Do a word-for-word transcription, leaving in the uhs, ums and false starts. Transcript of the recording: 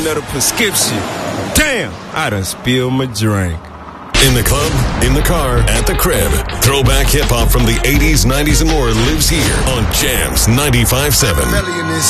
letter prescription. Damn, I done spilled my drink. In the club, in the car, at the crib, throwback hip-hop from the eighties, nineties, and more lives here on Jams ninety-five point seven.